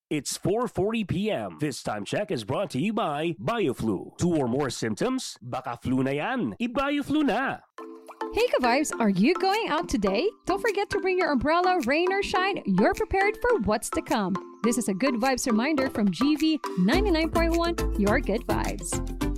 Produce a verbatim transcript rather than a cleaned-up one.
It's four forty p.m. This time check is brought to you by BioFlu. Two or more symptoms? Baka flu na yan. I-BioFlu na. Hey ka-vibes, are you going out today? Don't forget to bring your umbrella, rain or shine. You're prepared for what's to come. This is a Good Vibes reminder from G V ninety-nine point one, your good vibes.